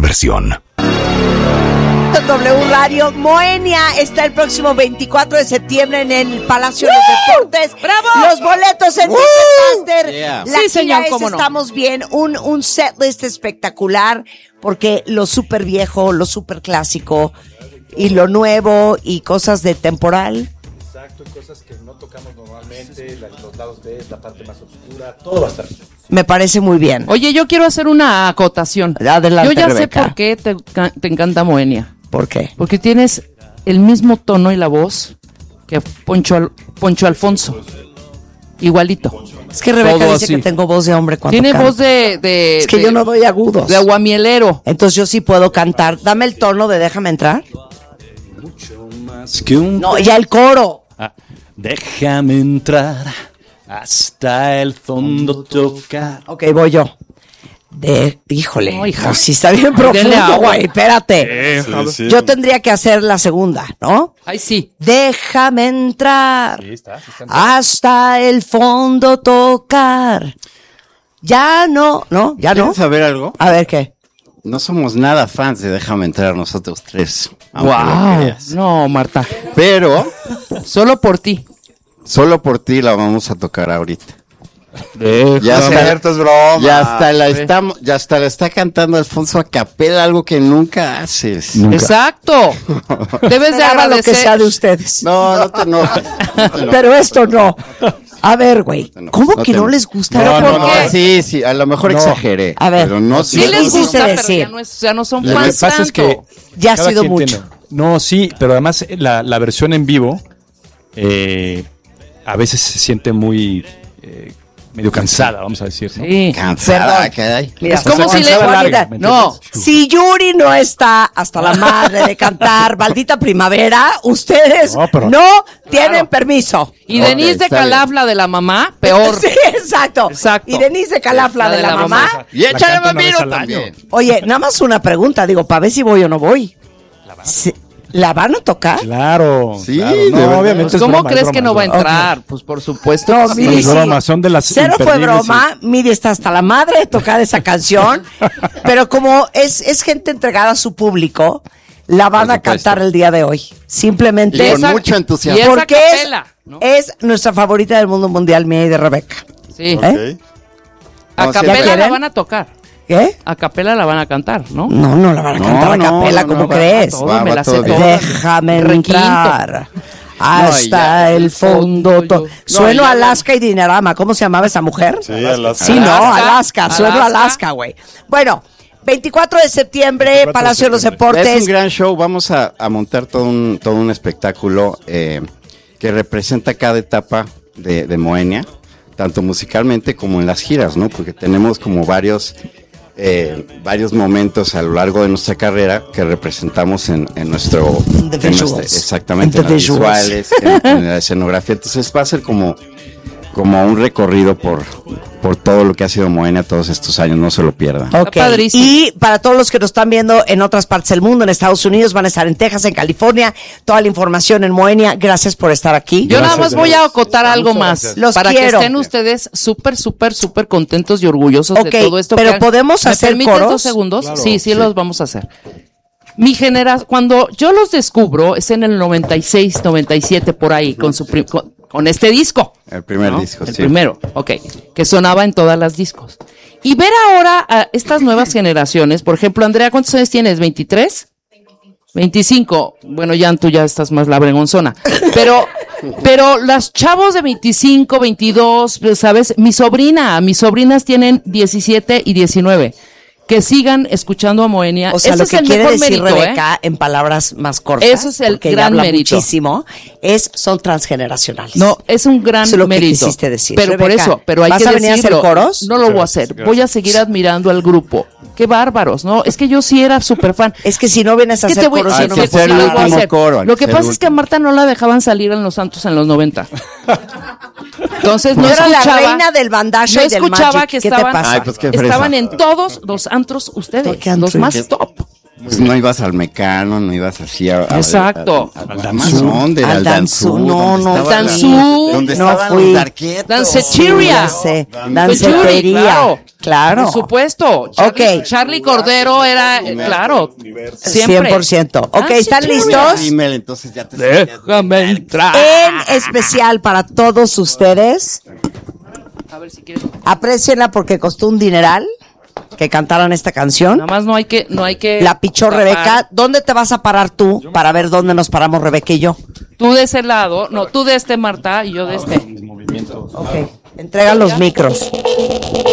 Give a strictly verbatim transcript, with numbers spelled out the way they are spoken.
diversión. W Radio. Moenia está el próximo veinticuatro de septiembre en el Palacio de los Deportes. ¡Bravo! Los boletos en Ticketmaster. Yeah. La Sí, señor, es cómo no. Estamos bien. Un, un setlist espectacular porque lo súper viejo, lo súper clásico y lo nuevo y cosas de temporal. Exacto, cosas que no tocamos normalmente, la, los lados B, la parte más oscura, todo va a estar bien. Me parece muy bien. Oye, yo quiero hacer una acotación. Adelante, Yo ya Rebeca. sé por qué te, te encanta Moenia. ¿Por qué? Porque tienes el mismo tono y la voz que Poncho, Al- Poncho Alfonso. Igualito. Es que Rebeca Todo dice así. que tengo voz de hombre cuando Tiene canto. voz de, de... Es que de- yo no doy agudos. de aguamielero. Entonces yo sí puedo cantar. Dame el tono de Déjame entrar. Más que un... No, ya el coro. Ah, déjame entrar hasta el fondo tocar. Ok, voy yo. De, híjole, No, hija. no, sí está bien Denle profundo, agua. güey, espérate. Sí, sí. Yo tendría que hacer la segunda, ¿no? Ay, sí. Déjame entrar Sí, está, sí está. hasta el fondo tocar. Ya no, ¿no? Ya no. ¿Quieres saber algo? A ver, ¿qué? No somos nada fans de Déjame entrar nosotros tres. aunque lo Wow. creas. No, Marta. Pero Solo por ti. solo por ti la vamos a tocar ahorita. Ya No es está, cierto, es broma. ya está la estamos, ya está la está cantando Alfonso a capela, algo que nunca haces. Exacto. Debes de Esperaba lo que agradecer. sea de ustedes. No, no te enojes. No te enojes. Pero esto no. A ver, güey, No, ¿cómo no que te- no les gusta? No, ¿Pero no, por no, qué? Sí, sí, a lo mejor No. exageré. A ver, pero no Sí ¿qué les quisiste gusta, pero decir? ya no, es- ya no son Lo que fans pasa es que tanto. Ya ha cada sido quien mucho. tiene- No, sí, pero además la, la versión en vivo eh, a veces se siente muy eh, medio cansada, vamos a decir, ¿no? Sí. Cansada, Perdón. caray. Mira, Es como O sea, si le- cansada larga, Juanita, ¿me no. entiendes? Si Yuri no está hasta la madre de cantar Maldita Primavera, ustedes no, No, pero- tienen permiso. Y Ok, Denise de está bien. Calafla de la mamá, peor. Sí, exacto. Exacto. Y Denise de Calafla La de, de la, la mamá. mamá. Y échale canta una vez vampiro al año. también. Oye, nada más una pregunta, digo, para ver si voy o no voy. Sí, ¿La van a tocar? Claro. Sí, claro. de No, verdad. obviamente Pues, es ¿Cómo broma, es crees broma, que no es va a broma. entrar? Pues por supuesto. No, que sí. Miri, Es sí. broma, son de las Cero fue imperdibles, broma, Miri está hasta la madre de tocar esa canción, pero como es, es gente entregada a su público, la van Por a supuesto. cantar el día de hoy. Simplemente Y con esa- mucho entusiasmo. y esa porque es, capela, ¿no? es nuestra favorita del mundo mundial, mía y de Rebeca. Sí. ¿Eh? A Vamos a capela ¿Ya la quieren? van a tocar. ¿Qué? A capela la van a cantar, ¿no? No, no la van a No, cantar a no, capela, no, ¿cómo no, va- crees? Todo, Va, me va la sé todo bien. toda. Déjame Requinto. entrar hasta ya. el fondo. to- No, Sueno ya, Alaska y Dinarama. ¿Cómo se llamaba esa mujer? Sí, Alaska. Sí, no, Alaska, Alaska. Sueno Alaska. Alaska, güey. Bueno, veinticuatro de septiembre, veinticuatro de Palacio de los septiembre. Es Deportes. un gran show, vamos a, a montar todo un, todo un espectáculo eh, que representa cada etapa de, de Moenia, tanto musicalmente como en las giras, ¿no? Porque tenemos como varios, eh, varios momentos a lo largo de nuestra carrera que representamos en, en nuestro... The en nuestra- visuals. exactamente, In the en las visuals. visuales, en, en la escenografía. Entonces va a ser como... como un recorrido por, por todo lo que ha sido Moenia todos estos años, no se lo pierdan. Ok. padrísimo. Y para todos los que nos están viendo en otras partes del mundo, en Estados Unidos, van a estar en Texas, en California, toda la información en Moenia. Gracias por estar aquí. Yo nada Gracias, más voy a Denise. acotar algo Muchas más. gracias. Los para quiero. que estén ustedes súper, súper, súper contentos y orgullosos Ok, de todo esto. pero que- ¿podemos ¿Me hacer permites coros? dos segundos? Claro, sí, sí, sí. los vamos a hacer. Mi generación, cuando yo los descubro, es en el noventa y seis, noventa y siete, por ahí, con su pri- con, con este disco. El primer ¿no? disco, El sí. primero, ok, que sonaba en todas las discos. Y ver ahora a estas nuevas generaciones, por ejemplo, Andrea, ¿cuántos años tienes? ¿veintitrés? veinticinco. Bueno, ya tú ya estás más labregonzona. Pero, pero las chavos de veinticinco, veintidós, ¿sabes? Mi sobrina, mis sobrinas tienen diecisiete y diecinueve. Que sigan escuchando a Moenia. O sea, Ese lo es que el quiere mejor decir mérito, ¿eh? Rebeca, en palabras más cortas, Eso es el porque ella gran habla mérito. muchísimo, es, son transgeneracionales. No, es un gran Eso es lo que mérito. quisiste decir. Pero por Rebeca, eso, pero hay ¿vas que a venir a hacer decirlo. coros? No lo voy a Gracias, hacer. gracias. Voy a seguir admirando al grupo. Qué bárbaros, ¿no? Es que yo sí era súper fan. Es que si no vienes a ¿Qué hacer te voy coros, a yo no me decir? ser Sí el los voy a último hacer. coro, hay Lo que que ser el pasa es que a Marta no la dejaban salir en los Santos en los noventa. Entonces no Yo era la escuchaba. reina del bandage no y del escuchaba magic. que ¿Qué te estaban, pasa? Ay, pues qué fresa. estaban en todos los antros ustedes, ¿Qué antro? los más ¿Qué? top. Pues no ibas al Mecano, no ibas así a... a Exacto. A, a, a, a Amazon, del Al Danzú, no, no, donde estaban Danzú. las- Donde No estaban fui. los darquetos. Danceteria. Ya sé. Danceteria, Dancetería. claro. Claro. Por supuesto. Charlie, Ok. Charlie Cordero era, eh, claro, siempre. cien por ciento. Ok, Danceteria. ¿están listos? Rímel, entonces ya te Déjame entrar. En especial para todos ustedes, A ver si quieres. aprécienla porque costó un dineral que cantaran esta canción. Nada más no hay que, no hay que. La pichó tapar. Rebeca. ¿Dónde te vas a parar tú para ver dónde nos paramos Rebeca y yo? Tú de ese lado, no, tú de este, Marta, y yo de este. Ok. Entregan los micros.